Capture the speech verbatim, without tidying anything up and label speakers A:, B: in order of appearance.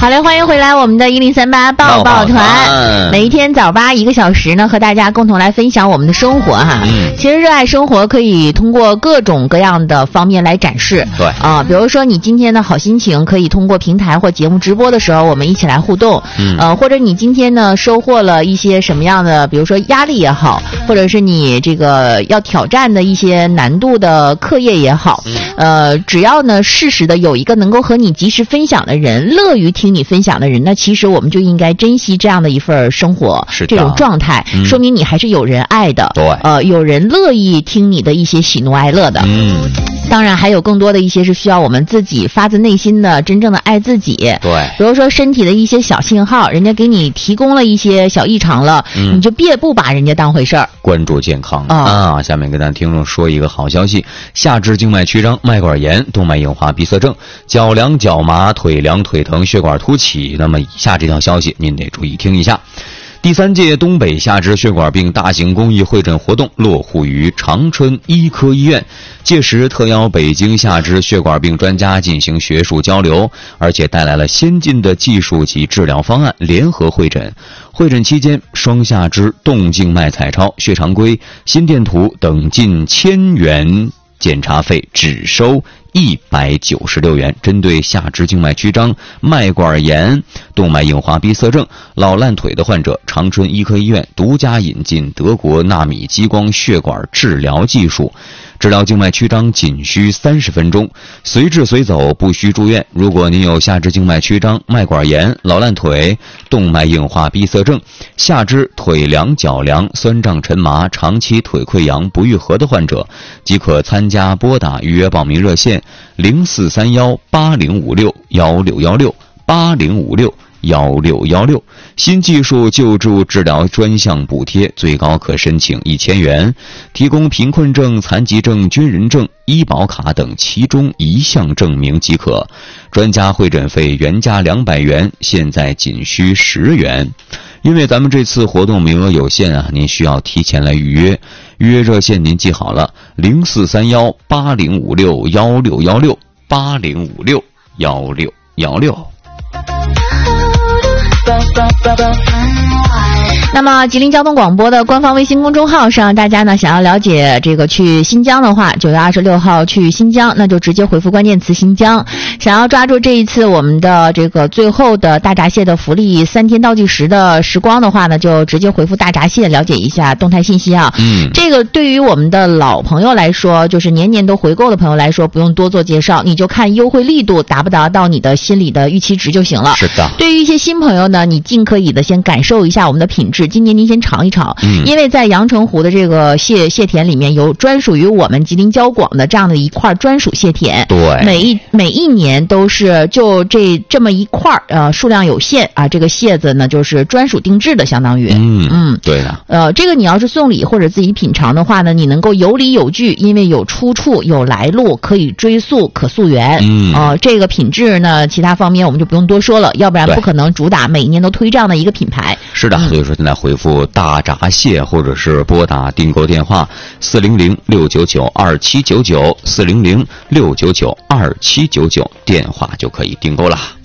A: 好嘞，欢迎回来我们的一零三八抱抱团，每一天早八一个小时呢，和大家共同来分享我们的生活哈。嗯，其实热爱生活可以通过各种各样的方面来展示。
B: 对
A: 啊、呃，比如说你今天的好心情，可以通过平台或节目直播的时候，我们一起来互动。嗯，呃，或者你今天呢收获了一些什么样的，比如说压力也好，或者是你这个要挑战的一些难度的课业也好，呃，只要呢适时的有一个能够和你及时分享的人，乐于听你分享的人，那其实我们就应该珍惜这样的一份生活，
B: 是
A: 这种状态、嗯，说明你还是有人爱的，
B: 对，
A: 呃，有人乐意听你的一些喜怒哀乐的，嗯。当然还有更多的一些是需要我们自己发自内心的真正的爱自己，
B: 对，
A: 比如说身体的一些小信号，人家给你提供了一些小异常了、嗯、你就别不把人家当回事儿，
B: 关注健康、哦、啊。下面跟咱听众说一个好消息，下肢静脉曲张、脉管炎、动脉硬化闭塞症、脚凉脚麻、腿凉腿疼、血管凸起，那么以下这条消息您得注意听一下。第三届东北下肢血管病大型公益会诊活动落户于长春医科医院，届时特邀北京下肢血管病专家进行学术交流，而且带来了先进的技术及治疗方案联合会诊。会诊期间，双下肢动静脉彩超、血常规、心电图等近千元检查费只收一百九十六元，针对下肢静脉曲张、脉管炎、动脉硬化闭塞症、老烂腿的患者，长春医科医院独家引进德国纳米激光血管治疗技术，治疗静脉曲张仅需三十分钟，随治随走，不需住院。如果您有下肢静脉曲张、脉管炎、老烂腿、动脉硬化闭塞症、下肢腿凉脚凉、酸胀沉麻、长期腿溃疡不愈合的患者，即可参加拨打预约报名热线零四三幺八零五六幺六幺六八零五六幺六幺六，新技术救助治疗专项补贴最高可申请一千元，提供贫困证、残疾证、军人证、医保卡等其中一项证明即可。专家会诊费原价两百元，现在仅需十元。因为咱们这次活动名额有限啊，您需要提前来预约。预约热线您记好了，零四三幺八零五六幺六幺六八零五六幺六幺六。
A: 那么吉林交通广播的官方微信公众号上，大家呢想要了解这个去新疆的话，九月二十六号去新疆，那就直接回复关键词新疆。想要抓住这一次我们的这个最后的大闸蟹的福利三天倒计时的时光的话呢，就直接回复大闸蟹了解一下动态信息啊。嗯，这个对于我们的老朋友来说，就是年年都回购的朋友来说，不用多做介绍，你就看优惠力度达不达到你的心理的预期值就行了。
B: 是的。
A: 对于一些新朋友呢，你尽可以的先感受一下我们的品质。今年您先尝一尝，嗯，因为在阳澄湖的这个蟹蟹田里面有专属于我们吉林交广的这样的一块专属蟹田，
B: 对，
A: 每一每一年都是就这这么一块呃数量有限啊，这个蟹子呢就是专属定制的，相当于，
B: 嗯嗯，对的，
A: 呃，这个你要是送礼或者自己品尝的话呢，你能够有理有据，因为有出处、有来路，可以追溯、可溯源，嗯，呃，这个品质呢，其他方面我们就不用多说了，要不然不可能主打每一年都推这样的一个品牌。
B: 是的，所以说现在回复大闸蟹或者是拨打订购电话四零零六九九二七九九四零零六九九二七九九电话就可以订购了。